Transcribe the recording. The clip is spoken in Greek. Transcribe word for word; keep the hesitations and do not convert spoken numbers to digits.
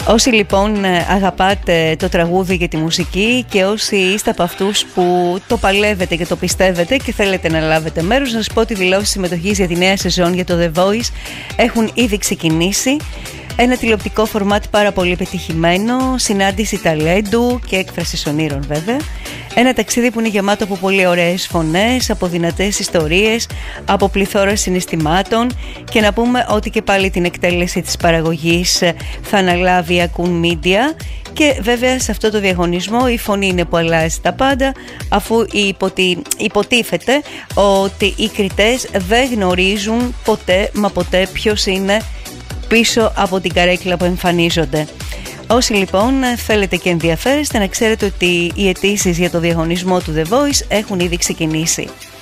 Όσοι λοιπόν αγαπάτε το τραγούδι και τη μουσική και όσοι είστε από αυτούς που το παλεύετε και το πιστεύετε και θέλετε να λάβετε μέρος, να σας πω ότι δηλώσεις συμμετοχής για τη νέα σεζόν για το The Voice έχουν ήδη ξεκινήσει. Ένα τηλεοπτικό φορμάτ πάρα πολύ πετυχημένο, συνάντηση ταλέντου και έκφραση ονείρων βέβαια. Ένα ταξίδι που είναι γεμάτο από πολύ ωραίες φωνές, από δυνατές ιστορίες, από πληθώρα συναισθημάτων, και να πούμε ότι και πάλι την εκτέλεση της παραγωγής θα αναλάβει η Akun Media. Και βέβαια σε αυτό το διαγωνισμό η φωνή είναι που αλλάζει τα πάντα, αφού υποτι... υποτίθεται ότι οι κριτές δεν γνωρίζουν ποτέ μα ποτέ ποιος είναι πίσω από την καρέκλα που εμφανίζονται. Όσοι λοιπόν θέλετε και ενδιαφέρεστε, να ξέρετε ότι οι αιτήσεις για το διαγωνισμό του The Voice έχουν ήδη ξεκινήσει.